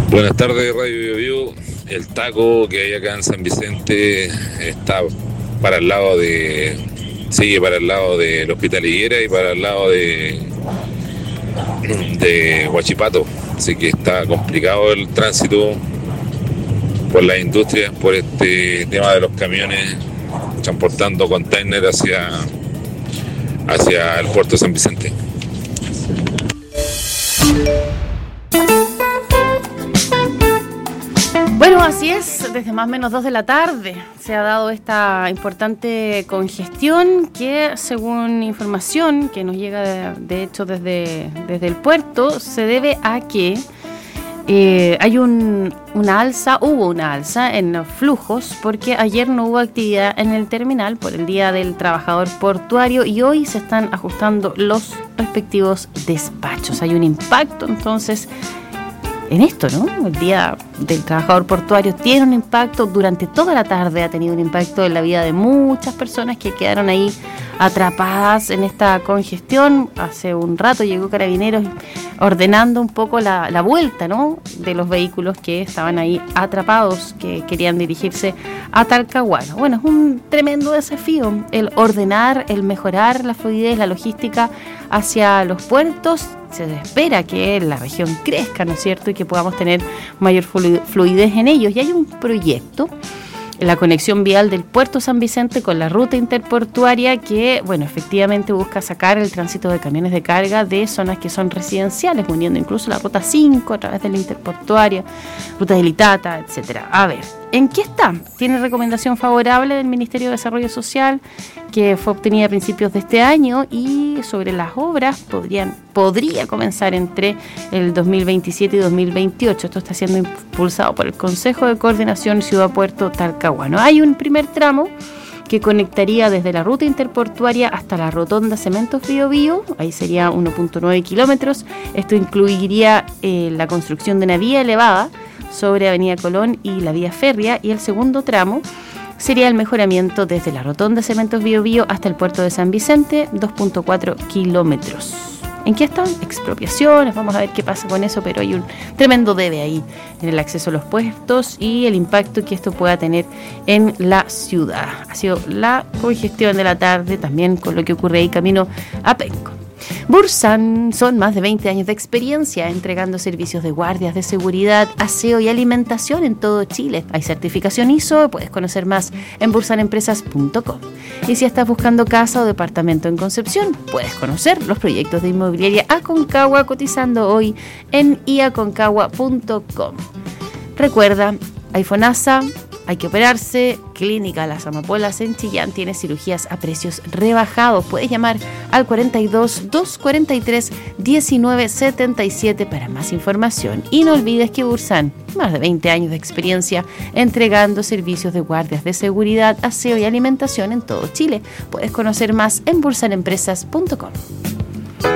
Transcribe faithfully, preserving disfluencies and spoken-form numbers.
Buenas tardes, Radio Bio Bio. El taco que hay acá en San Vicente está para el lado de... sigue para el lado del Hospital Higuera y para el lado de... de Huachipato. Así que está complicado el tránsito por las industrias, por este tema de los camiones transportando containers hacia, hacia el puerto de San Vicente. Bueno, así es, desde más o menos dos de la tarde se ha dado esta importante congestión que, según información que nos llega de, de hecho desde, desde el puerto, se debe a que eh, hay un, una alza, hubo una alza en los flujos porque ayer no hubo actividad en el terminal por el Día del Trabajador Portuario y hoy se están ajustando los respectivos despachos. Hay un impacto entonces en esto, ¿no? El Día del Trabajador Portuario tiene un impacto, durante toda la tarde ha tenido un impacto en la vida de muchas personas que quedaron ahí atrapadas en esta congestión. Hace un rato llegó Carabineros ordenando un poco la, la vuelta, ¿no?, de los vehículos que estaban ahí atrapados, que querían dirigirse a Talcahuano. Bueno, es un tremendo desafío el ordenar, el mejorar la fluidez, la logística hacia los puertos. Se espera que la región crezca, ¿no es cierto?, y que podamos tener mayor fluidez en ellos. Y hay un proyecto, la conexión vial del puerto San Vicente con la ruta interportuaria que, bueno, efectivamente busca sacar el tránsito de camiones de carga de zonas que son residenciales, uniendo incluso la ruta cinco a través de la interportuaria, ruta de Litata, etcétera. A ver, ¿en qué está? Tiene recomendación favorable del Ministerio de Desarrollo Social que fue obtenida a principios de este año, y sobre las obras podrían podría comenzar entre el dos mil veintisiete y dos mil veintiocho. Esto está siendo impulsado por el Consejo de Coordinación Ciudad Puerto Talcahuano. Hay un primer tramo que conectaría desde la ruta interportuaria hasta la rotonda Cementos Bio Bio, ahí sería uno punto nueve kilómetros. Esto incluiría eh, la construcción de una vía elevada sobre Avenida Colón y la vía férrea, y el segundo tramo sería el mejoramiento desde la rotonda Cementos Bio Bio hasta el puerto de San Vicente, dos punto cuatro kilómetros. ¿En qué están? Expropiaciones, vamos a ver qué pasa con eso, pero hay un tremendo debe ahí en el acceso a los puertos y el impacto que esto pueda tener en la ciudad. Ha sido la congestión de la tarde, también con lo que ocurre ahí camino a Penco. Bursan son más de veinte años de experiencia entregando servicios de guardias de seguridad, aseo y alimentación en todo Chile. Hay certificación I S O, puedes conocer más en bursan empresas punto com. Y si estás buscando casa o departamento en Concepción, puedes conocer los proyectos de inmobiliaria Aconcagua cotizando hoy en i aconcagua punto com. Recuerda, hay FONASA, hay que operarse. Clínica Las Amapolas en Chillán tiene cirugías a precios rebajados. Puedes llamar al cuarenta y dos, doscientos cuarenta y tres, diecinueve setenta y siete para más información. Y no olvides que Bursan, más de veinte años de experiencia entregando servicios de guardias de seguridad, aseo y alimentación en todo Chile. Puedes conocer más en bursan empresas punto com.